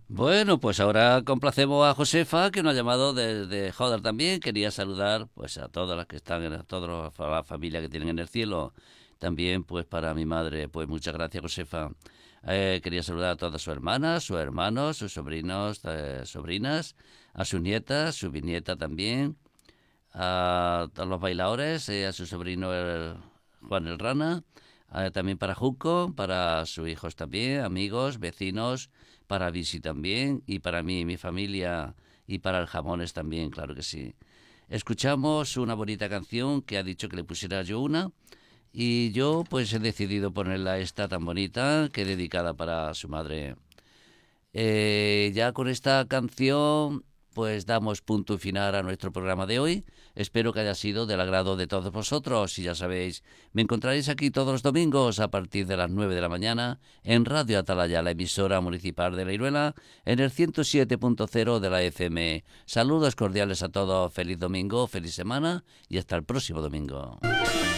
Bueno, pues ahora complacemos a Josefa, que nos ha llamado desde Joder también. Quería saludar pues a todas las que están, a toda la familia que tienen en el cielo. También pues para mi madre, pues muchas gracias, Josefa. Quería saludar a todas sus hermanas, sus hermanos, sus sobrinos, sobrinas, a sus nietas, su bisnieta también, a los bailadores, a su sobrino Juan el Rana, también para Juco, para sus hijos también, amigos, vecinos, para Visi también, y para mí y mi familia, y para el Jamones también, claro que sí. Escuchamos una bonita canción que ha dicho que le pusiera yo una, y yo pues he decidido ponerla esta tan bonita que dedicada para su madre. Ya con esta canción pues damos punto y final a nuestro programa de hoy. Espero que haya sido del agrado de todos vosotros y ya sabéis, me encontraréis aquí todos los domingos a partir de las 9 de la mañana en Radio Atalaya, la emisora municipal de La Iruela, en el 107.0 de la FM. Saludos cordiales a todos, feliz domingo, feliz semana y hasta el próximo domingo.